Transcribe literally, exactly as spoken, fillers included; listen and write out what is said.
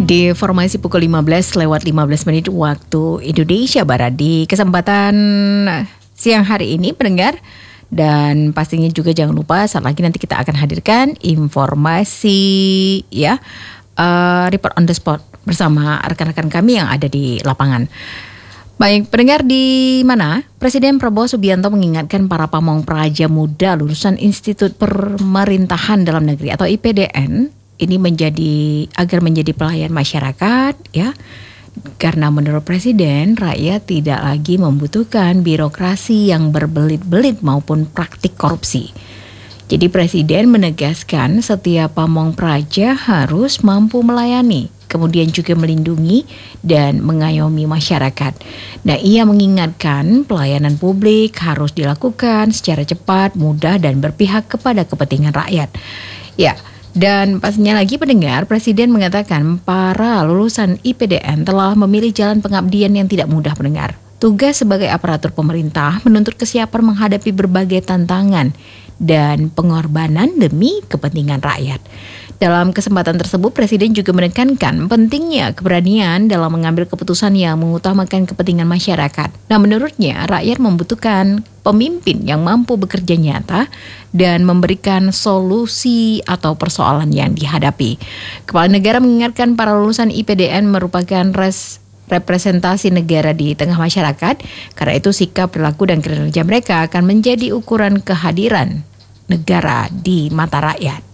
Di formasi pukul lima belas lewat lima belas menit waktu Indonesia Barat. Di kesempatan siang hari ini pendengar, dan pastinya juga jangan lupa saat lagi nanti kita akan hadirkan informasi ya uh, report on the spot bersama rekan-rekan kami yang ada di lapangan. Baik, pendengar, di mana Presiden Prabowo Subianto mengingatkan para pamong praja muda lulusan Institut Pemerintahan Dalam Negeri atau I P D N ini menjadi agar menjadi pelayan masyarakat ya. Karena menurut Presiden, rakyat tidak lagi membutuhkan birokrasi yang berbelit-belit maupun praktik korupsi. Jadi Presiden menegaskan setiap pamong praja harus mampu melayani, kemudian juga melindungi dan mengayomi masyarakat. Nah, ia mengingatkan pelayanan publik harus dilakukan secara cepat, mudah, dan berpihak kepada kepentingan rakyat. Ya, dan pastinya lagi pendengar, Presiden mengatakan para lulusan I P D N telah memilih jalan pengabdian yang tidak mudah pendengar. Tugas sebagai aparatur pemerintah menuntut kesiapan menghadapi berbagai tantangan dan pengorbanan demi kepentingan rakyat. Dalam kesempatan tersebut, Presiden juga menekankan pentingnya keberanian dalam mengambil keputusan yang mengutamakan kepentingan masyarakat. Nah, menurutnya, rakyat membutuhkan pemimpin yang mampu bekerja nyata dan memberikan solusi atau persoalan yang dihadapi. Kepala Negara mengingatkan para lulusan I P D N merupakan res representasi negara di tengah masyarakat. Karena itu sikap, perilaku, dan kinerja mereka akan menjadi ukuran kehadiran negara di mata rakyat.